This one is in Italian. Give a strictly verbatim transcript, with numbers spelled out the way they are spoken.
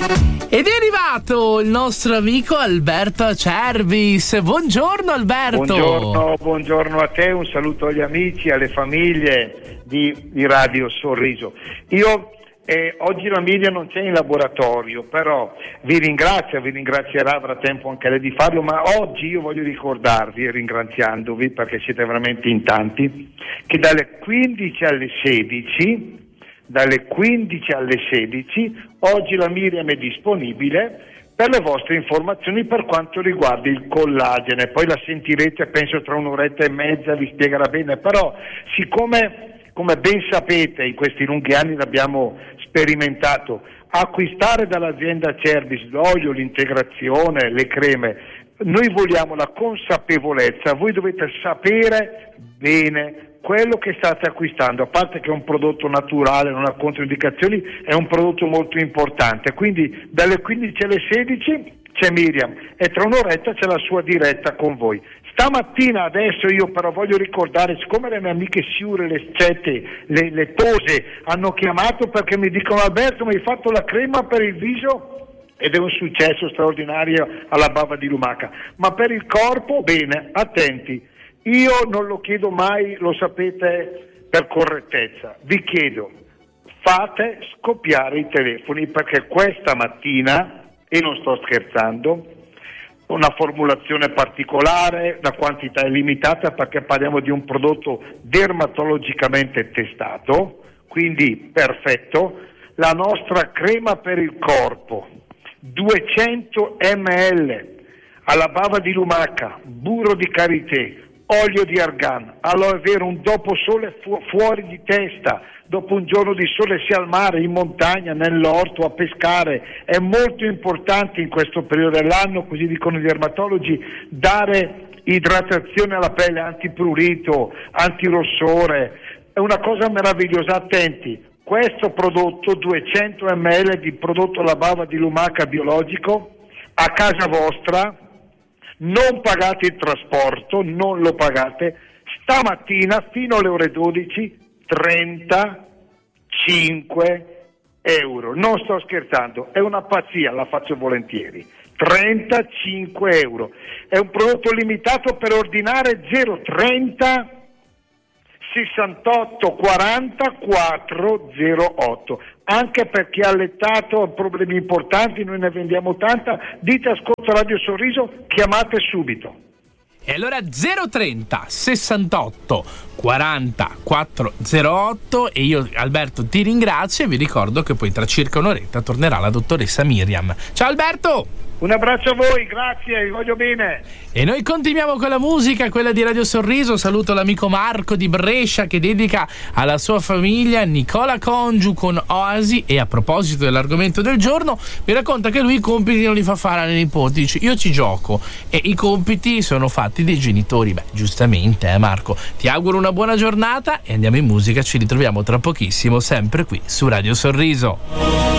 Ed è arrivato il nostro amico Alberto Acerbis. Buongiorno Alberto. Buongiorno, buongiorno a te, un saluto agli amici, alle famiglie di, di Radio Sorriso. Io eh, oggi la Miriam non c'è in laboratorio, però vi ringrazio, vi ringrazierà, avrà tempo anche lei di farlo, ma oggi io voglio ricordarvi, ringraziandovi perché siete veramente in tanti, che dalle quindici alle sedici dalle quindici alle sedici oggi la Miriam è disponibile per le vostre informazioni per quanto riguarda il collagene. Poi la sentirete, penso tra un'oretta e mezza vi spiegherà bene, però siccome, come ben sapete, in questi lunghi anni l'abbiamo sperimentato, acquistare dall'azienda Acerbis l'olio, l'integrazione, le creme, noi vogliamo la consapevolezza, voi dovete sapere bene quello che state acquistando, a parte che è un prodotto naturale, non ha controindicazioni, è un prodotto molto importante. Quindi dalle quindici alle sedici c'è Miriam e tra un'oretta c'è la sua diretta con voi. Stamattina adesso io però voglio ricordare, siccome le mie amiche Siure, le Scette, le, le Tose hanno chiamato perché mi dicono: Alberto, mi hai fatto la crema per il viso? Ed è un successo straordinario alla bava di lumaca, ma per il corpo, bene, attenti. Io non lo chiedo mai, lo sapete, per correttezza. Vi chiedo, fate scoppiare i telefoni, perché questa mattina, e non sto scherzando, una formulazione particolare, la quantità è limitata perché parliamo di un prodotto dermatologicamente testato, quindi perfetto, la nostra crema per il corpo, duecento millilitri, alla bava di lumaca, burro di karité, olio di argan, aloe vera, un dopo sole fu- fuori di testa, dopo un giorno di sole sia al mare, in montagna, nell'orto, a pescare. È molto importante in questo periodo dell'anno, così dicono i dermatologi, dare idratazione alla pelle, antiprurito, antirossore, è una cosa meravigliosa. Attenti, questo prodotto, duecento millilitri di prodotto alla bava di lumaca biologico, a casa vostra, non pagate il trasporto, non lo pagate, stamattina fino alle ore dodici, trentacinque euro, non sto scherzando, è una pazzia, la faccio volentieri, trentacinque euro, è un prodotto limitato, per ordinare zero trenta sessantotto quaranta quattrocentotto, anche per chi ha allettato, ha problemi importanti, noi ne vendiamo tanta, dite ascolta Radio Sorriso, chiamate subito. E allora zero trenta sessantotto quaranta quattrocentotto, e io Alberto ti ringrazio e vi ricordo che poi tra circa un'oretta tornerà la dottoressa Miriam. Ciao Alberto! Un abbraccio a voi, grazie, vi voglio bene. E noi continuiamo con la musica, quella di Radio Sorriso. Saluto l'amico Marco di Brescia che dedica alla sua famiglia Nicola Congiu con Oasi, e a proposito dell'argomento del giorno mi racconta che lui i compiti non li fa fare alle nipoti. Dice: io ci gioco e i compiti sono fatti dai genitori. Beh, giustamente, eh Marco. Ti auguro una buona giornata e andiamo in musica, ci ritroviamo tra pochissimo sempre qui su Radio Sorriso.